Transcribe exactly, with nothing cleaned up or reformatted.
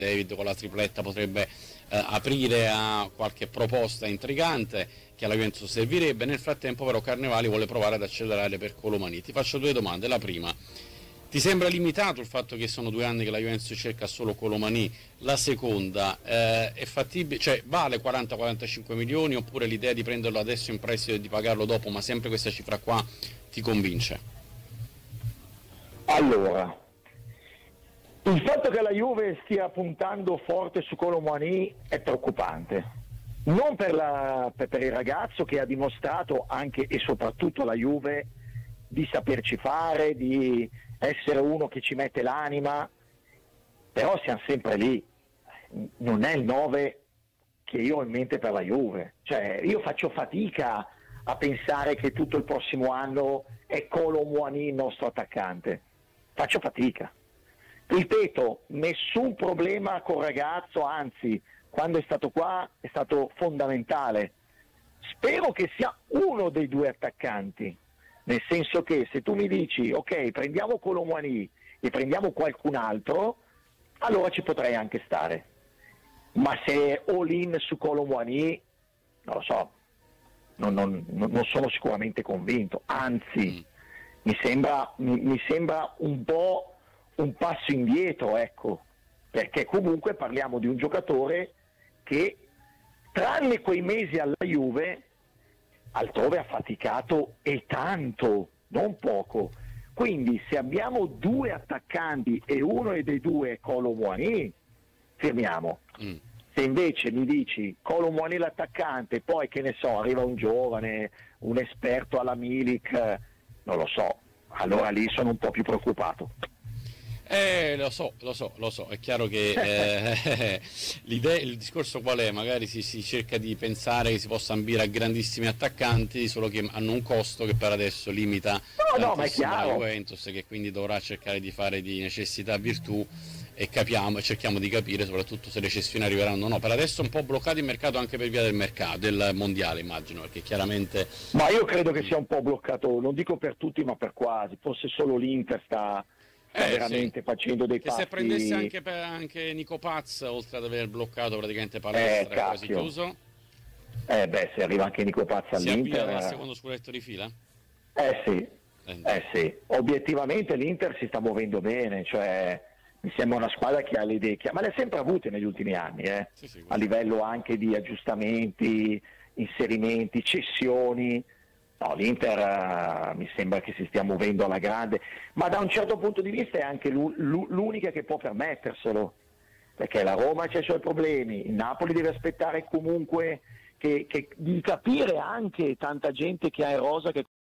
David con la tripletta potrebbe eh, aprire a qualche proposta intrigante che alla Juventus servirebbe. Nel frattempo però Carnevali vuole provare ad accelerare per Colomani. Ti faccio due domande. La prima: ti sembra limitato il fatto che sono due anni che la Juventus cerca solo Colomani? La seconda, eh, è fattibile, cioè vale quaranta quarantacinque milioni, oppure l'idea di prenderlo adesso in prestito e di pagarlo dopo, ma sempre questa cifra qua ti convince? Allora, il fatto che la Juve stia puntando forte su Colomani è preoccupante, non per, la, per, per il ragazzo che ha dimostrato anche e soprattutto la Juve di saperci fare, di essere uno che ci mette l'anima, però siamo sempre lì, non è il nove che io ho in mente per la Juve, cioè io faccio fatica a pensare che tutto il prossimo anno è Colomani il nostro attaccante, faccio fatica. Ripeto, nessun problema col ragazzo, anzi, quando è stato qua è stato fondamentale. Spero che sia uno dei due attaccanti, nel senso che se tu mi dici ok, prendiamo Colomani e prendiamo qualcun altro, allora ci potrei anche stare. Ma se è all in su Colomani, non lo so, non, non, non sono sicuramente convinto, anzi mi sembra, mi, mi sembra un po' un passo indietro, ecco, perché comunque parliamo di un giocatore che tranne quei mesi alla Juve altrove ha faticato e tanto, non poco. Quindi se abbiamo due attaccanti e uno dei due è Colomani, fermiamo. Mm. Se invece mi dici Colomani l'attaccante, poi che ne so, arriva un giovane, un esperto alla Milik, non lo so, allora lì sono un po' più preoccupato. Eh, lo so, lo so, lo so, è chiaro che eh, l'idea, il discorso qual è? Magari si, si cerca di pensare che si possa ambire a grandissimi attaccanti, solo che hanno un costo che per adesso limita no, no, ma è chiaro. la Juventus, che quindi dovrà cercare di fare di necessità virtù, e capiamo e cerchiamo di capire soprattutto se le cessioni arriveranno o no. Per adesso è un po' bloccato il mercato anche per via del mercato, del mondiale immagino, perché chiaramente... Ma io credo che sia un po' bloccato, non dico per tutti ma per quasi, forse solo l'Inter sta... sta eh, veramente sì. facendo dei che passi. Se prendesse anche, per, anche Nico Paz, oltre ad aver bloccato praticamente palestra, eh, è quasi chiuso, eh beh, se arriva anche Nico Paz all'Inter, si avvia al secondo scudetto di fila? Eh sì, eh, eh sì, obiettivamente l'Inter si sta muovendo bene, cioè mi sembra una squadra che ha le idee, ma le ha sempre avute negli ultimi anni, eh? sì, sì, a livello anche di aggiustamenti, inserimenti, cessioni. No, l'Inter uh, mi sembra che si stia muovendo alla grande, ma da un certo punto di vista è anche l'unica che può permetterselo, perché la Roma c'ha i suoi problemi, il Napoli deve aspettare comunque che, che, di capire anche tanta gente che ha in rosa che